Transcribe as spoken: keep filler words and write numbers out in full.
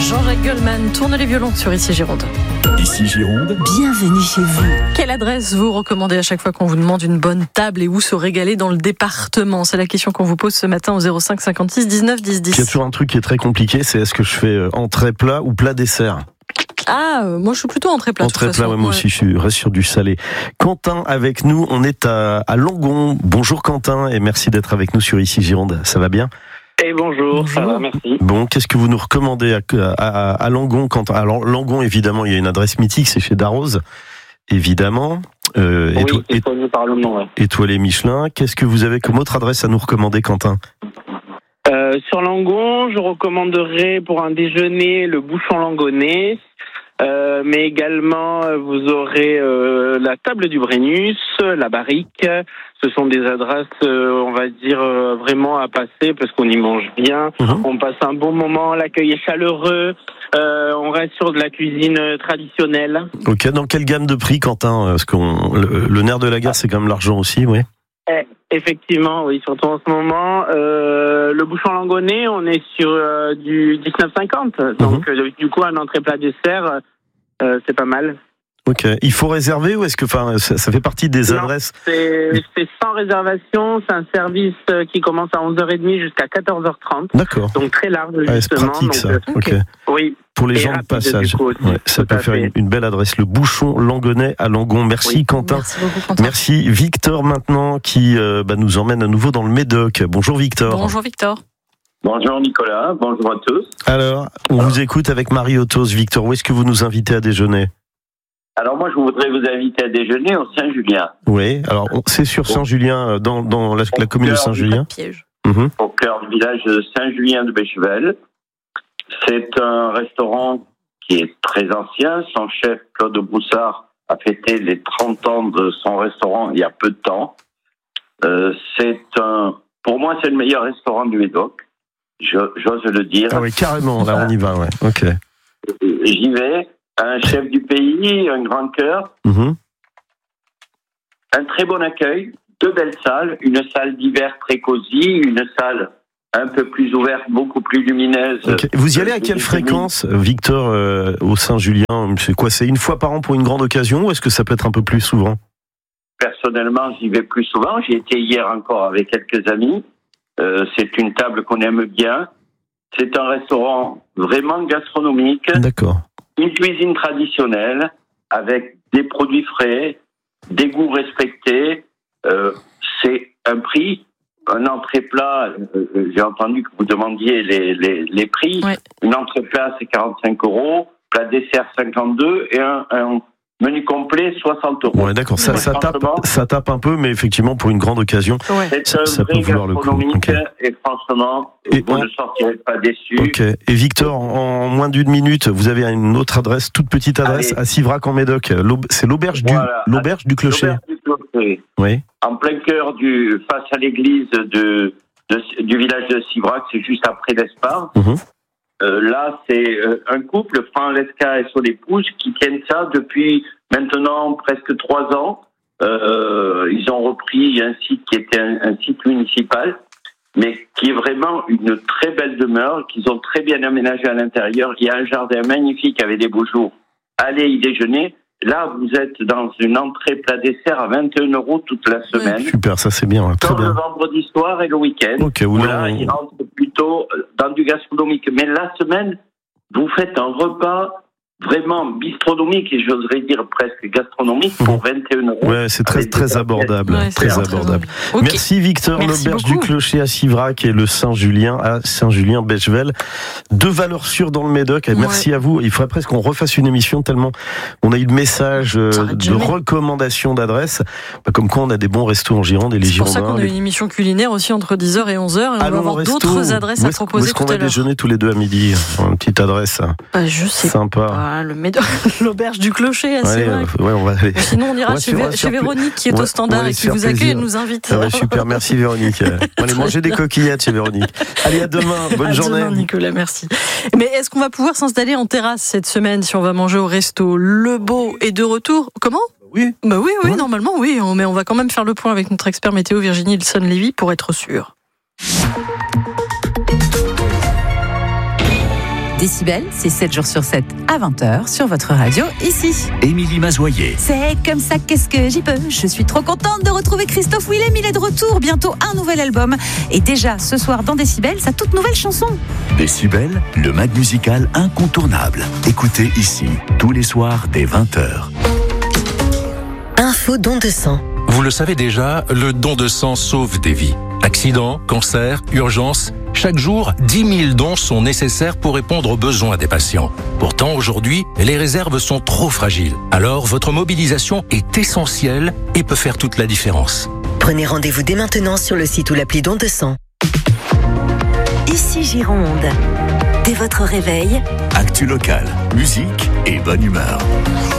Jean-Jacques Goldman tourne les violons sur Ici Gironde. Ici Gironde, bienvenue chez vous. Quelle adresse vous recommandez à chaque fois qu'on vous demande une bonne table et où se régaler dans le département? C'est la question qu'on vous pose ce matin au zéro cinq cinquante-six dix-neuf dix dix. il y a toujours un truc qui est très compliqué, c'est est-ce que je fais entrée plat ou plat dessert? Ah, euh, moi je suis plutôt entrée plat. Entrée de toute plat, façon. ouais, moi Ouais. aussi je suis reste sur du salé. Quentin avec nous, on est à, à Langon. Bonjour Quentin et merci d'être avec nous sur Ici Gironde. Ça va bien? Et bonjour, bonjour, ça va, merci. Bon, qu'est-ce que vous nous recommandez à, à, à Langon, Quentin? Alors Langon, évidemment, il y a une adresse mythique, c'est chez Darroze, évidemment. Euh, oui, éto- c'est connu par le nom, ouais. Étoilé Michelin. Qu'est-ce que vous avez comme autre adresse à nous recommander, Quentin? Euh, sur Langon, je recommanderais pour un déjeuner le bouchon langonnais, euh, mais également euh, vous aurez euh, la table du Brennus, la barrique. Ce sont des adresses, euh, on va dire, euh, vraiment à passer parce qu'on y mange bien, Mmh. on passe un bon moment, l'accueil est chaleureux, euh, on reste sur de la cuisine traditionnelle. Ok, dans quelle gamme de prix, Quentin? Parce que le, le nerf de la guerre, c'est quand même l'argent aussi, oui. Eh, effectivement, oui, surtout en ce moment. Euh, le bouchon langonnais, on est sur euh, du dix-neuf cinquante. Donc, euh, du coup, un entrée plat dessert, euh, c'est pas mal. Ok. Il faut réserver ou est-ce que, enfin, ça, ça fait partie des Non, adresses? C'est, c'est sans réservation. C'est un service qui commence à onze heures trente jusqu'à quatorze heures trente. D'accord. Donc, très large, Ouais, c'est justement. pratique, donc, ça. euh, Ok. oui. Pour les Et gens de rapide, passage, du coup, aussi, ouais, ça tout peut à faire fait. une, une belle adresse. Le bouchon Langonnais à Langon. Merci, Oui. Quentin. Merci beaucoup, Quentin. Merci Victor maintenant qui euh, bah, nous emmène à nouveau dans le Médoc. Bonjour Victor. Bonjour Victor. Bonjour Nicolas, bonjour à tous. Alors, on vous écoute avec Marie Autos. Victor, où est-ce que vous nous invitez à déjeuner? Alors moi je voudrais vous inviter à déjeuner au Saint-Julien, Oui, alors on- c'est sur Saint-Julien, dans, dans la, la commune de Saint-Julien. Piège. Mhm. au cœur du village de Saint-Julien de Béchevel. C'est un restaurant qui est très ancien. Son chef Claude Broussard a fêté les trente ans de son restaurant il y a peu de temps. Euh, c'est un, pour moi c'est le meilleur restaurant du Médoc, Je, j'ose le dire. Ah oui, carrément, là on y va, ouais. Ok. J'y vais. Un chef du pays, un grand cœur, Mhm. un très bon accueil, deux belles salles, une salle d'hiver très cosy, une salle un peu plus ouverte, beaucoup plus lumineuse. Ok. Vous y allez à Euh, quelle des- fréquence, Victor, euh, au Saint-Julien? C'est quoi? C'est une fois par an pour une grande occasion ou est-ce que ça peut être un peu plus souvent? Personnellement, j'y vais plus souvent. J'y étais hier encore avec quelques amis. Euh, c'est une table qu'on aime bien. C'est un restaurant vraiment gastronomique, D'accord. une cuisine traditionnelle avec des produits frais, des goûts respectés. Euh, c'est un prix, un entrée plat. Euh, j'ai entendu que vous demandiez les, les, les prix. Ouais. Une entrée plat, c'est quarante-cinq euros. Plat dessert, cinquante-deux. Et un, un menu complet, soixante euros. Ouais, d'accord. Ça, Ouais, ça tape, franchement, ça tape un peu, mais effectivement, pour une grande occasion. Ouais. c'est Ça- un ça vrai peut valoir le coup. gastronomique. Ok. Et franchement, Et vous on- ne sortirez pas déçus. Ok. Et Victor, en moins d'une minute, vous avez une autre adresse, toute petite adresse, Allez. à Sivrac en Médoc. L'aub- C'est l'auberge du, Voilà. l'auberge du Clocher. L'auberge du Clocher. Oui. En plein cœur du, face à l'église de, de- du village de Sivrac, c'est juste après l'Espar. Mhm. Euh, là, c'est euh, un couple, Franck Lesca et son épouse, qui tiennent ça depuis maintenant presque trois ans. Euh, ils ont repris un site qui était un, un site municipal, mais qui est vraiment une très belle demeure, qu'ils ont très bien aménagé à l'intérieur. Il y a un jardin magnifique avec des beaux jours. Allez y déjeuner. Là, vous êtes dans une entrée plat dessert à vingt et un euros toute la semaine. Super, ça c'est bien, ouais, très Comme le bien. vendredi soir et le week-end. Ok, ou Où là, là, on- ils rentrent plutôt dans du gastronomique. Mais la semaine, vous faites un repas vraiment bistronomique et j'oserais dire presque gastronomique pour vingt et un euros. Ouais, c'est très Avec très des abordable, Ouais, c'est très très abordable. Ok. Merci Victor, Merci l'auberge du beaucoup. Clocher à Sivrac et le Saint-Julien à Saint-Julien-Bechevel. Deux valeurs sûres dans le Médoc. Et Ouais. merci à vous. Il faudrait presque qu'on refasse une émission tellement on a eu de messages euh, Ça arrête de jamais. recommandations d'adresses. Bah, comme quoi on a des bons restos en Gironde et les C'est pour ça Girondins. qu'on a les- une émission culinaire aussi entre dix heures et onze heures et on Allons va au avoir resto. d'autres adresses Où à est-ce- Où proposer est-ce tout qu'on va à l'heure. déjeuner tous les deux à midi? Une petite adresse Bah, je sais sympa. pas, le Médoc, l'auberge du Clocher à Ouais, Sivrac. euh, ouais, on va aller. Ou sinon, on on ira va chez, se- on va Vé- se chez faire Véronique qui est on va- au on standard va et se qui faire vous accueille et plaisir. nous invite. Ça va super, merci Véronique. On va aller manger des coquillettes chez Véronique. Allez, à demain, bonne À journée. demain, Nicolas, merci. Mais est-ce qu'on va pouvoir s'installer en terrasse cette semaine si on va manger au resto? Le Beau est de retour. Comment? Oui. Bah oui, oui, Ouais. normalement, oui. Mais on va quand même faire le point avec notre expert météo Virginie Ilson-Lévy pour être sûr. Décibel, c'est sept jours sur sept à vingt heures sur votre radio, ici. Émilie Mazoyer. C'est comme ça, qu'est-ce que j'y peux. Je suis trop contente de retrouver Christophe Willem. Il est de retour, bientôt un nouvel album. Et déjà, ce soir dans Décibel, sa toute nouvelle chanson. Décibel, le mag musical incontournable. Écoutez ici, tous les soirs dès vingt heures. Info don de sang. Vous le savez déjà, le don de sang sauve des vies. Accidents, cancers, urgences, chaque jour, dix mille dons sont nécessaires pour répondre aux besoins des patients. Pourtant, aujourd'hui, les réserves sont trop fragiles. Alors, votre mobilisation est essentielle et peut faire toute la différence. Prenez rendez-vous dès maintenant sur le site ou l'appli don de sang. Ici Gironde. Dès votre réveil, Actu local, musique et bonne humeur.